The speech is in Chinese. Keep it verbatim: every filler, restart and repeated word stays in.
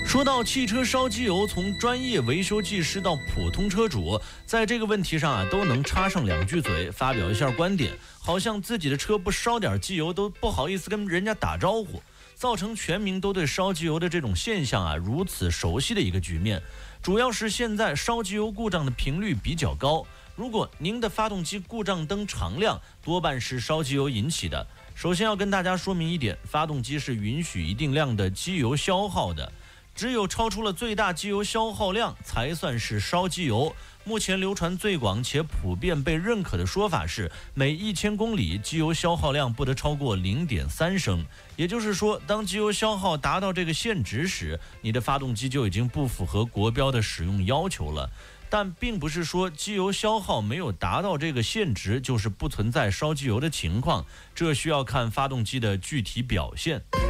说到汽车烧机油，从专业维修技师到普通车主，在这个问题上啊，都能插上两句嘴，发表一下观点，好像自己的车不烧点机油都不好意思跟人家打招呼，造成全民都对烧机油的这种现象啊如此熟悉的一个局面。主要是现在烧机油故障的频率比较高，如果您的发动机故障灯常亮，多半是烧机油引起的。首先要跟大家说明一点，发动机是允许一定量的机油消耗的，只有超出了最大机油消耗量才算是烧机油。目前流传最广且普遍被认可的说法是，每一千公里机油消耗量不得超过 零点三升。也就是说，当机油消耗达到这个限值时，你的发动机就已经不符合国标的使用要求了。但并不是说机油消耗没有达到这个限值就是不存在烧机油的情况，这需要看发动机的具体表现。